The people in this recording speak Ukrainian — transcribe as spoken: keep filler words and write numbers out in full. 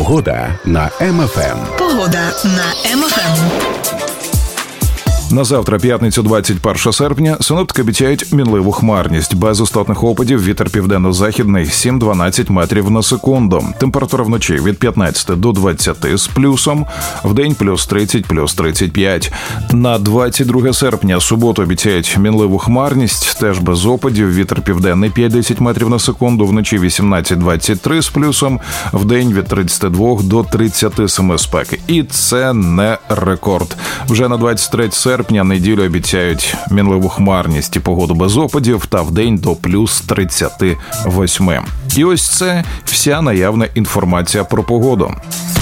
Погода на Ем Еф Ем. Погода на Ем Еф Ем. На завтра, п'ятницю, двадцять першого серпня, синоптики обіцяють мінливу хмарність. Без істотних опадів, вітер південно-західний сім-дванадцять метрів на секунду. Температура вночі від п'ятнадцяти до двадцяти з плюсом, вдень плюс тридцять, плюс тридцять п'ять. На двадцять друге серпня, суботу, обіцяють мінливу хмарність, теж без опадів, вітер південний п'ять-десять метрів на секунду, вночі вісімнадцять-двадцять три з плюсом, вдень від тридцяти двох до тридцяти семи спеки. І це не рекорд. Вже на двадцять третє серпня неділю обіцяють мінливу хмарність і погоду без опадів та вдень до плюс тридцяти восьми. І ось це вся наявна інформація про погоду.